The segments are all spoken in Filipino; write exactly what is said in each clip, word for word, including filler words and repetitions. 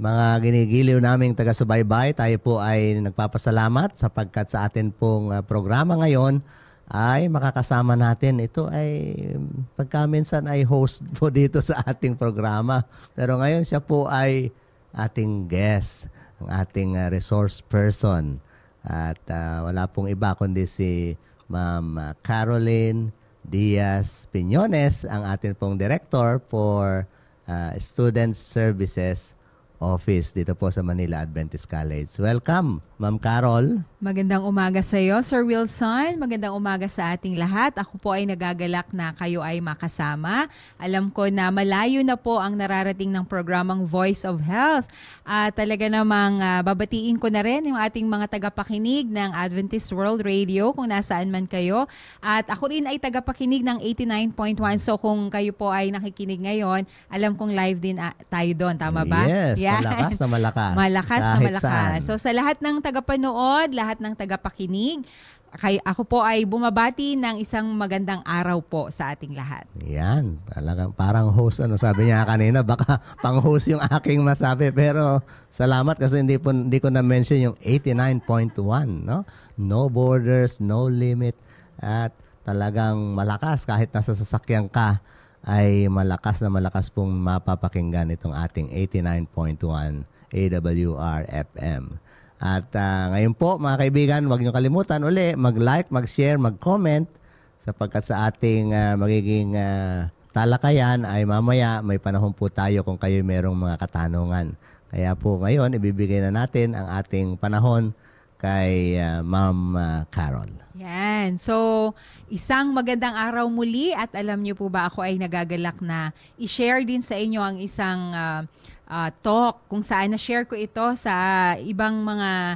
mga ginigiliw naming taga-subaybay, tayo po ay nagpapasalamat sapagkat sa atin pong uh, programa ngayon ay makakasama natin. Ito ay pagka minsan ay host po dito sa ating programa. Pero ngayon siya po ay ating guest, ang ating uh, resource person. At uh, wala pong iba kundi si Ma'am uh, Caroline Diaz Piñones, ang ating pong director for uh, Student Services Office dito po sa Manila Adventist College. Welcome, Ma'am Carol. Magandang umaga sa iyo, Sir Wilson. Magandang umaga sa ating lahat. Ako po ay nagagalak na kayo ay makasama. Alam ko na malayo na po ang nararating ng programang Voice of Health. Uh, talaga namang uh, babatiin ko na rin yung ating mga tagapakinig ng Adventist World Radio kung nasaan man kayo. At ako rin ay tagapakinig ng eighty-nine point one. So kung kayo po ay nakikinig ngayon, alam kong live din uh, tayo doon. Tama ba? Yes, yeah. Malakas na malakas. Malakas Kahit na malakas. saan. So sa lahat ng tagapanood, lahat ng tagapakinig, kay, ako po ay bumabati ng isang magandang araw po sa ating lahat. Yan, talagang parang host, ano sabi niya kanina, baka pang-host yung aking masabi. Pero salamat kasi hindi, po, hindi ko na-mention yung eighty-nine point one. No? No borders, no limit. At talagang malakas kahit nasa sasakyan ka, ay malakas na malakas pong mapapakinggan itong ating eighty-nine point one A W R F M. At uh, ngayon po mga kaibigan, huwag niyo kalimutan uli mag-like, mag-share, mag-comment sapagkat sa ating uh, magiging uh, talakayan ay mamaya may panahon po tayo kung kayo mayroong mga katanungan. Kaya po ngayon ibibigay na natin ang ating panahon kay uh, Ma'am uh, Carol. Yan. So, isang magandang araw muli at alam niyo po ba ako ay nagagalak na i-share din sa inyo ang isang uh, uh, talk kung saan na-share ko ito sa ibang mga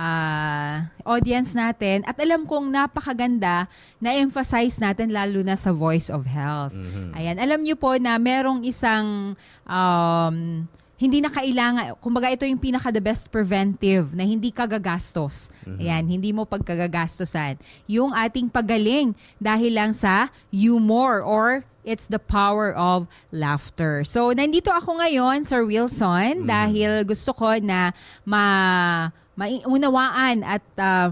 uh, audience natin at alam kong napakaganda na emphasize natin lalo na sa Voice of Health. Mm-hmm. Ayan. Alam niyo po na merong isang um, hindi na kailangan, kumbaga ito yung pinaka the best preventive na hindi ka gagastos. Mm-hmm. Ayan, hindi mo pagkagagastosan. Yung ating pagaling dahil lang sa humor or it's the power of laughter. So, nandito ako ngayon, Sir Wilson, mm-hmm. dahil gusto ko na ma maunawaan at uh,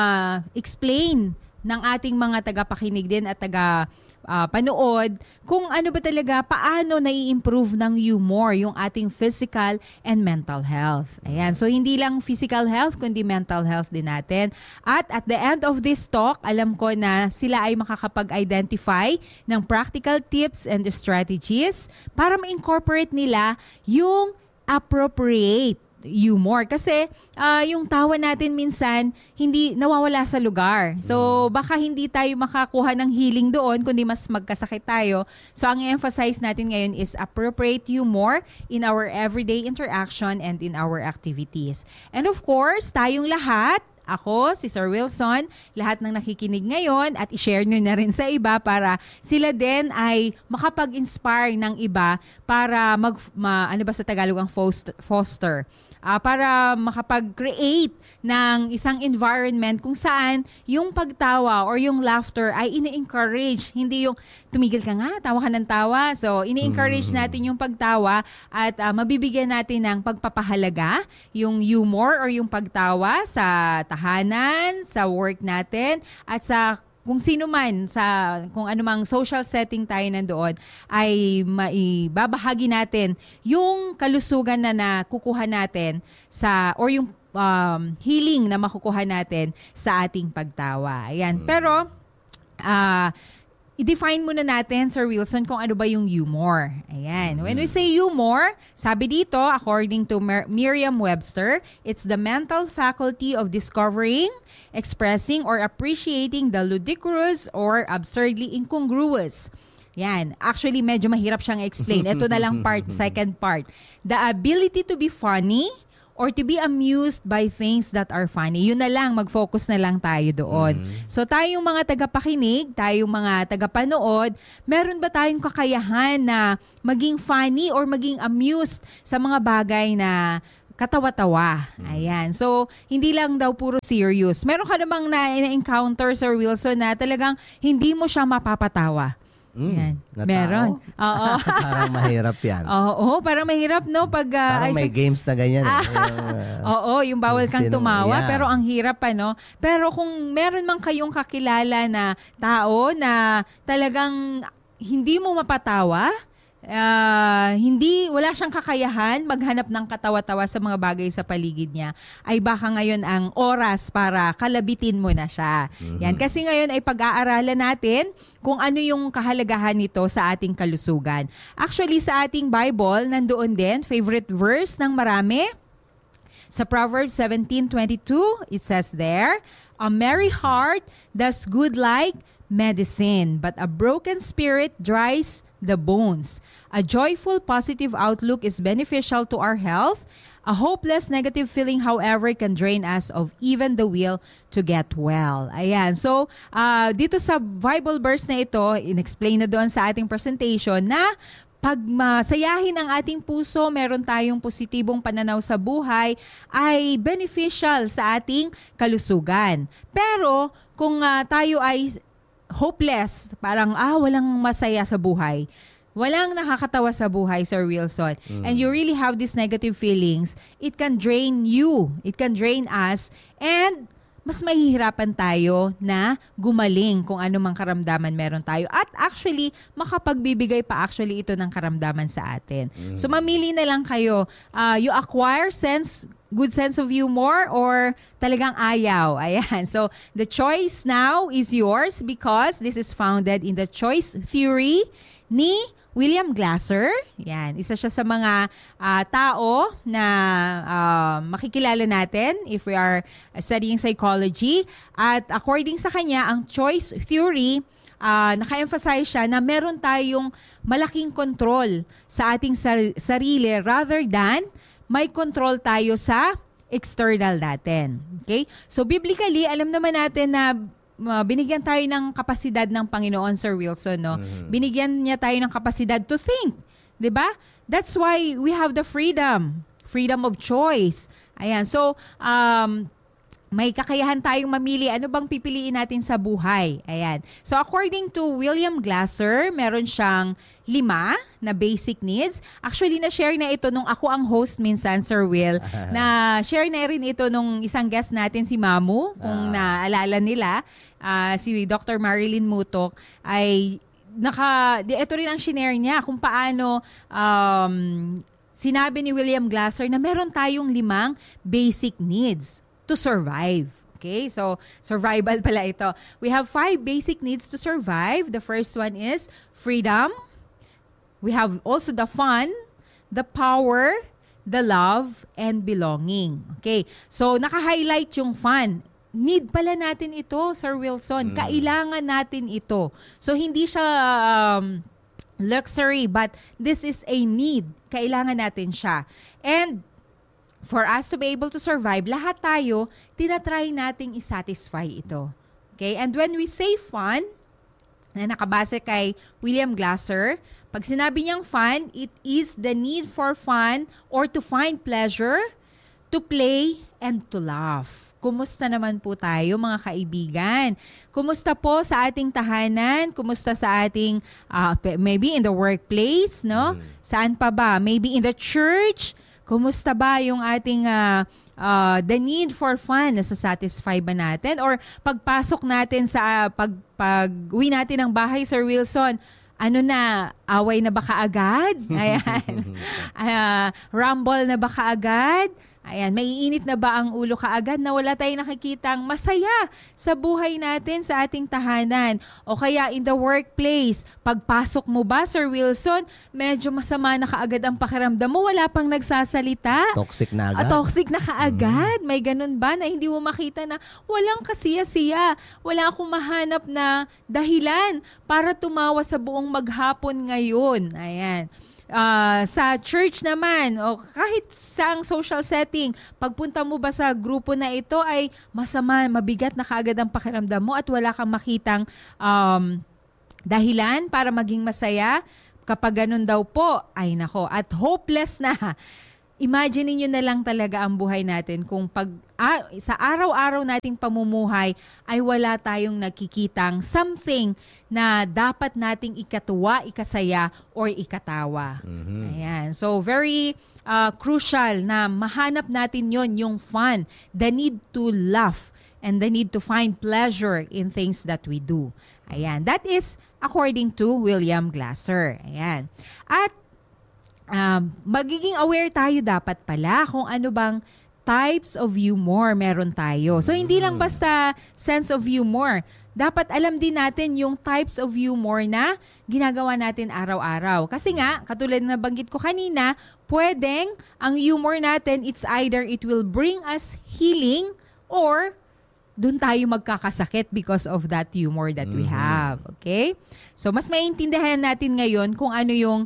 ma-explain ng ating mga tagapakinig din at taga Uh, panood kung ano ba talaga, paano nai-improve ng humor yung ating physical and mental health. Ayan. So, hindi lang physical health, kundi mental health din natin. At at the end of this talk, alam ko na sila ay makakapag-identify ng practical tips and strategies para ma-incorporate nila yung appropriate humor. Kasi uh, yung tawa natin minsan hindi nawawala sa lugar. So baka hindi tayo makakuha ng healing doon kundi mas magkasakit tayo. So ang i-emphasize natin ngayon is appropriate humor in our everyday interaction and in our activities. And of course, tayong lahat, ako, si Sir Wilson, lahat ng nakikinig ngayon at i-share nyo na rin sa iba para sila din ay makapag-inspire ng iba para mag, ma, ano ba sa Tagalog ang foster, foster uh, para makapag-create ng isang environment kung saan yung pagtawa or yung laughter ay ini-encourage. Hindi yung tumigil ka nga, tawa ka ng tawa. So, ini-encourage mm-hmm. natin yung pagtawa at uh, mabibigyan natin ng pagpapahalaga, yung humor or yung pagtawa sa tahanan, sa work natin, at sa kung sino man sa kung anumang social setting tayo nandoon ay maibabahagi natin yung kalusugan na nakukuha natin sa or yung um, healing na makukuha natin sa ating pagtawa. Ayan. Pero uh, i-define muna natin, Sir Wilson, kung ano ba yung humor. Ayan. When we say humor, sabi dito, according to Mer- Merriam-Webster, it's the mental faculty of discovering, expressing, or appreciating the ludicrous or absurdly incongruous. Yan. Actually, medyo mahirap siyang explain. Ito na lang part, second part. The ability to be funny or to be amused by things that are funny. Yun na lang, mag-focus na lang tayo doon. Mm-hmm. So tayong mga tagapakinig, tayong mga tagapanood, meron ba tayong kakayahan na maging funny or maging amused sa mga bagay na katawa-tawa? Mm-hmm. Ayan. So, hindi lang daw puro serious. Meron ka namang na-encounter, Sir Wilson, na talagang hindi mo siya mapapatawa. Mm, Yan. na Meron. Oo. Parang mahirap yan. Oo, parang mahirap, no? Pag, uh, Parang may ay, games na ganyan. Eh. Yung, uh, Oo, yung bawal kang sino- tumawa, yeah. pero ang hirap pa, no? Pero kung meron man kayong kakilala na tao na talagang hindi mo mapatawa, Uh, hindi, wala siyang kakayahan maghanap ng katawa-tawa sa mga bagay sa paligid niya, ay baka ngayon ang oras para kalabitin mo na siya. Mm-hmm. Yan, kasi ngayon ay pag-aaralan natin kung ano yung kahalagahan nito sa ating kalusugan. Actually, sa ating Bible, nandoon din, favorite verse ng marami, sa Proverbs seventeen twenty-two, it says there, "A merry heart does good like medicine, but a broken spirit dries the bones. A joyful, positive outlook is beneficial to our health. A hopeless, negative feeling, however, can drain us of even the will to get well." Ayan. So, uh, dito sa Bible verse na ito, in-explain na doon sa ating presentation na pag masayahin ang ating puso, meron tayong positibong pananaw sa buhay, ay beneficial sa ating kalusugan. Pero, kung uh, tayo ay hopeless, parang ah walang masaya sa buhay, walang nakakatawa sa buhay, Sir Wilson, mm. and you really have these negative feelings, it can drain you, it can drain us, and mas mahihirapan tayo na gumaling kung ano mang karamdaman meron tayo. At actually, makapagbibigay pa actually ito ng karamdaman sa atin. Mm. So mamili na lang kayo. Uh, you acquire sense good sense of humor or talagang ayaw. Ayan. So, the choice now is yours because this is founded in the choice theory ni William Glasser. Yan. Isa siya sa mga uh, tao na uh, makikilala natin if we are studying psychology. At according sa kanya, ang choice theory, uh, naka-emphasize siya na meron tayong malaking control sa ating sar- sarili rather than may control tayo sa external natin. Okay? So, biblically, alam naman natin na uh, binigyan tayo ng kapasidad ng Panginoon, Sir Wilson, no? Mm-hmm. Binigyan niya tayo ng kapasidad to think. 'Di ba? That's why we have the freedom. Freedom of choice. Ayan. So, um, may kakayahan tayong mamili. Ano bang pipiliin natin sa buhay? Ayan. So, according to William Glasser, meron siyang lima na basic needs. Actually, na-share na ito nung ako ang host minsan, Sir Will. Na-share na rin ito nung isang guest natin, si Mamu. Kung ah. naalala nila, uh, si Doctor Marilyn Mutok, ay naka... Ito rin ang shinare niya kung paano... Um, sinabi ni William Glasser na meron tayong limang basic needs to survive. Okay? So, survival pala ito. We have five basic needs to survive. The first one is freedom. We have also the fun, the power, the love, and belonging. Okay? So, naka-highlight yung fun. Need pala natin ito, Sir Wilson. Mm. Kailangan natin ito. So, hindi siya um, luxury, but this is a need. Kailangan natin siya. And for us to be able to survive, lahat tayo, tinatry nating isatisfy ito. Okay? And when we say fun, na nakabase kay William Glasser, pag sinabi niyang fun, it is the need for fun or to find pleasure, to play, and to laugh. Kumusta naman po tayo, mga kaibigan? Kumusta po sa ating tahanan? Kumusta sa ating, uh, maybe in the workplace, no? Mm. Saan pa ba? Maybe in the church? Kumusta ba yung ating uh, uh, the need for fun? Nasa-satisfy ba natin? Or pagpasok natin sa uh, pag, pag-uwi natin ng bahay, Sir Wilson, ano na, away na ba kaagad? Ayan. uh, rumble na ba kaagad? Ayan, maiinit na ba ang ulo kaagad na wala tayong nakikitang masaya sa buhay natin sa ating tahanan? O kaya in the workplace, pagpasok mo ba, Sir Wilson, medyo masama na kaagad ang pakiramdam mo, wala pang nagsasalita. Toxic na agad. Ah, toxic na kaagad. Mm. May ganun ba na hindi mo makita na walang kasiya-siya, wala akong mahanap na dahilan para tumawa sa buong maghapon ngayon. Ayan. Uh, sa church naman o kahit saang social setting, pagpunta mo ba sa grupo na ito ay masama, mabigat na kaagad ang pakiramdam mo at wala kang makitang um, dahilan para maging masaya? Kapag ganun daw po, ay nako, at hopeless na. imagine niyo na lang talaga ang buhay natin kung pag ah, sa araw-araw nating pamumuhay ay wala tayong nakikitang something na dapat nating ikatuwa, ikasaya, or ikatawa. Mhm. Ayan. So, very uh, crucial na mahanap natin yon, yung fun, the need to laugh, and the need to find pleasure in things that we do. Ayan. That is according to William Glasser. Ayan. At um, magiging aware tayo dapat pala kung ano bang types of humor meron tayo. So, hindi lang basta sense of humor. Dapat alam din natin yung types of humor na ginagawa natin araw-araw. Kasi nga, katulad na banggit ko kanina, pwedeng ang humor natin, it's either it will bring us healing or doon tayo magkakasakit because of that humor that we have. Okay? So, mas maintindihan natin ngayon kung ano yung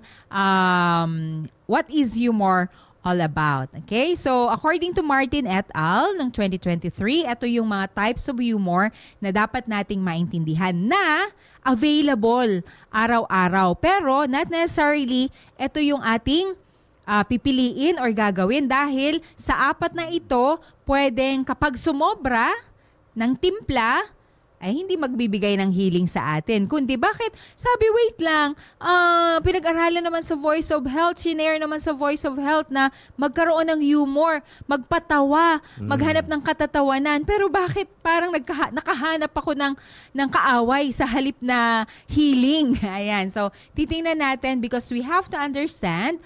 um, what is humor all about. Okay? So, according to Martin et al. Ng twenty twenty-three, ito yung mga types of humor na dapat nating maintindihan na available araw-araw. Pero, not necessarily, ito yung ating uh, pipiliin or gagawin dahil sa apat na ito, pwedeng kapag sumobra ng timpla, ay hindi magbibigay ng healing sa atin. Kundi bakit? Sabi, wait lang, uh, pinag-aralan naman sa Voice of Health, shinare naman sa Voice of Health na magkaroon ng humor, magpatawa, mm. maghanap ng katatawanan. Pero bakit parang nagkaha- nakahanap ako ng, ng kaaway sa halip na healing? Ayan. So, titingnan natin because we have to understand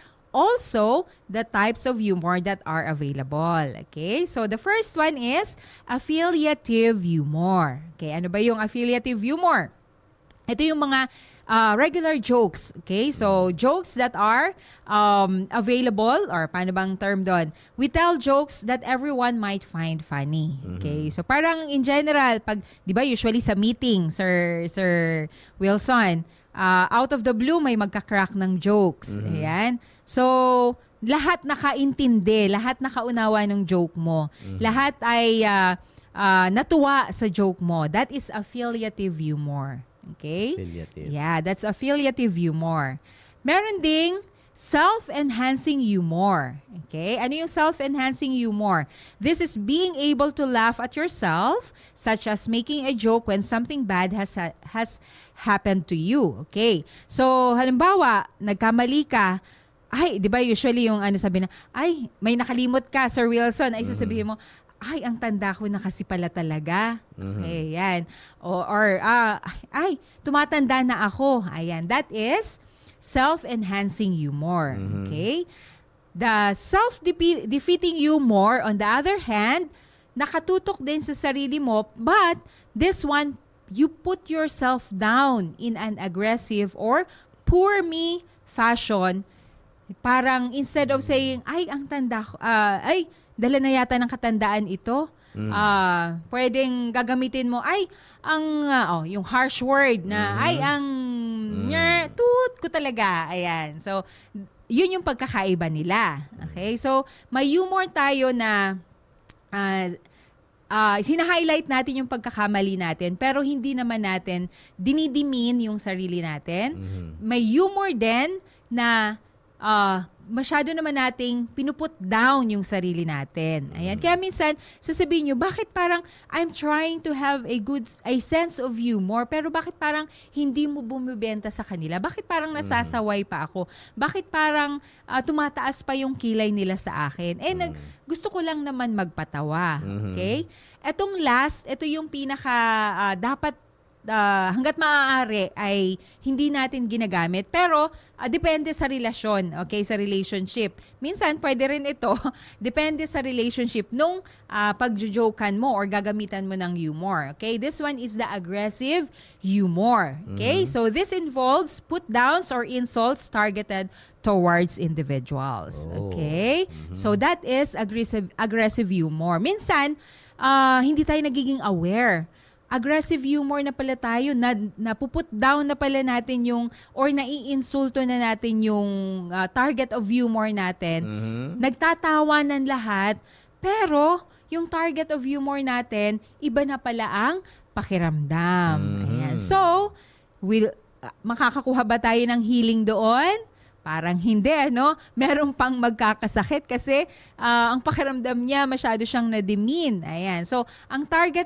also the types of humor that are available. Okay? So, the first one is affiliative humor. Okay? Ano ba yung affiliative humor? Ito yung mga uh, regular jokes. Okay? So, jokes that are um, available, or paano bang term doon? We tell jokes that everyone might find funny. Okay? So, parang in general, pag, di ba, usually sa meeting, Sir, Sir Wilson, uh, out of the blue, may magka-crack ng jokes. Mm-hmm. Ayan. So, lahat nakaintindi, lahat nakaunawa ng joke mo. Mm-hmm. Lahat ay uh, uh, natuwa sa joke mo. That is affiliative humor. Okay? Affiliative. Yeah, that's affiliative humor. Meron ding self-enhancing humor. Okay? Ano yung self-enhancing humor? This is being able to laugh at yourself, such as making a joke when something bad has ha- has happened to you. Okay? So, halimbawa, nagkamali ka, ay, di ba usually yung ano sabi na, ay, may nakalimot ka, Sir Wilson, ay sasabihin mo, ay, ang tanda ko na kasi pala talaga. Mm-hmm. Okay, yan. O, or, ah, ay, tumatanda na ako. Ayan, that is self-enhancing humor. Mm-hmm. Okay? The self-defeating humor, on the other hand, nakatutok din sa sarili mo, but this one, you put yourself down in an aggressive or poor me fashion. Parang instead of saying, ay, ang tanda ko, uh, ay, dala na yata ng katandaan ito, mm. uh, pwedeng gagamitin mo, ay, ang, uh, oh, yung harsh word na, mm. ay, ang, mm. nyar, toot ko talaga. Ayan. So, yun yung pagkakaiba nila. Okay? So, may humor tayo na, uh, uh, sina-highlight natin yung pagkakamali natin, pero hindi naman natin dinidimin yung sarili natin. Mm. May humor din na, Uh, masyado naman nating pinuput down yung sarili natin. Ayan. Kaya minsan, sasabihin nyo, bakit parang I'm trying to have a good, a sense of humor, pero bakit parang hindi mo bumibenta sa kanila? Bakit parang nasasaway pa ako? Bakit parang uh, tumataas pa yung kilay nila sa akin? Eh, nag, gusto ko lang naman magpatawa. Okay? Etong last, ito yung pinaka uh, dapat Uh, hanggat maaari ay hindi natin ginagamit, pero uh, depende sa relasyon, okay, sa relationship. Minsan pwede rin ito depende sa relationship nung uh, pagjo-jokean mo or gagamitan mo ng humor. Okay, this one is the aggressive humor. Okay, mm-hmm. So this involves put downs or insults targeted towards individuals. Oh. Okay, mm-hmm. So that is aggressive aggressive humor. Minsan uh, hindi tayo nagiging aware. Aggressive humor na pala tayo, na, napuput down na pala natin yung, or naiinsulto na natin yung uh, target of humor natin. Mm-hmm. Nagtatawanan lahat, pero yung target of humor natin, iba na pala ang pakiramdam. Mm-hmm. Ayan. So, will, uh, makakakuha ba tayo ng healing doon? Parang hindi, ano? Meron pang magkakasakit kasi uh, ang pakiramdam niya masyado siyang nadimin. Ayan. So, ang target